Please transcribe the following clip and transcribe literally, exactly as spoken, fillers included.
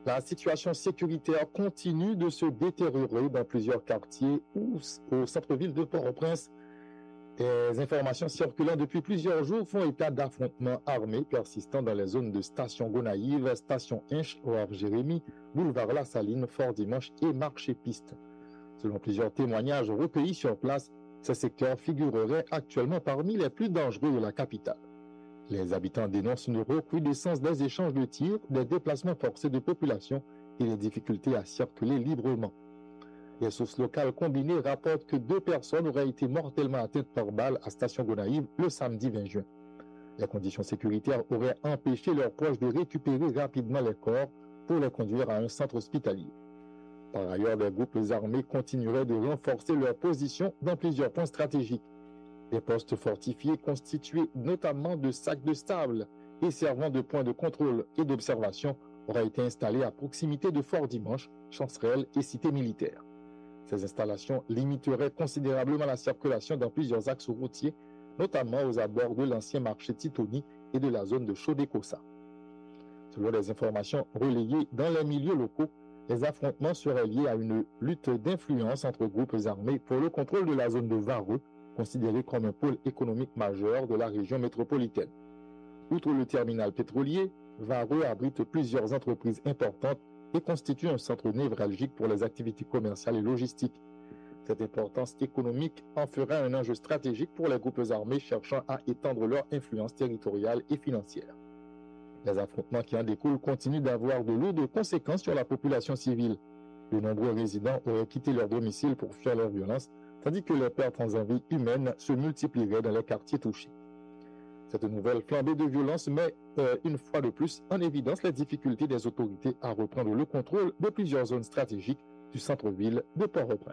La situation sécuritaire continue de se détériorer dans plusieurs quartiers ou au centre-ville de Port-au-Prince. Des informations circulant depuis plusieurs jours font état d'affrontements armés persistants dans les zones de Station Gonaïve, Station Inche, Oar Jérémy, Boulevard La Saline, Fort Dimanche et Marché Piste. Selon plusieurs témoignages recueillis sur place, ces secteurs figureraient actuellement parmi les plus dangereux de la capitale. Les habitants dénoncent une recrudescence des échanges de tirs, des déplacements forcés de population et les difficultés à circuler librement. Les sources locales combinées rapportent que deux personnes auraient été mortellement atteintes par balle à Station Gonaïve le samedi vingt juin. Les conditions sécuritaires auraient empêché leurs proches de récupérer rapidement les corps pour les conduire à un centre hospitalier. Par ailleurs, les groupes armés continueraient de renforcer leur position dans plusieurs points stratégiques. Des postes fortifiés constitués notamment de sacs de sable et servant de points de contrôle et d'observation auraient été installés à proximité de Fort Dimanche, Chancerelle et Cité militaire. Ces installations limiteraient considérablement la circulation dans plusieurs axes routiers, notamment aux abords de l'ancien marché Titoni et de la zone de Chodé-Kossa. Selon les informations relayées dans les milieux locaux, les affrontements seraient liés à une lutte d'influence entre groupes armés pour le contrôle de la zone de Vareux, considérée comme un pôle économique majeur de la région métropolitaine. Outre le terminal pétrolier, Vareux abrite plusieurs entreprises importantes et constitue un centre névralgique pour les activités commerciales et logistiques. Cette importance économique en ferait un enjeu stratégique pour les groupes armés cherchant à étendre leur influence territoriale et financière. Les affrontements qui en découlent continuent d'avoir de lourdes conséquences sur la population civile. De nombreux résidents auraient quitté leur domicile pour fuir leur violence, tandis que les pertes en vie humaine se multiplieraient dans les quartiers touchés. Cette nouvelle flambée de violence met euh, une fois de plus en évidence les difficultés des autorités à reprendre le contrôle de plusieurs zones stratégiques du centre-ville de Port-au-Prince.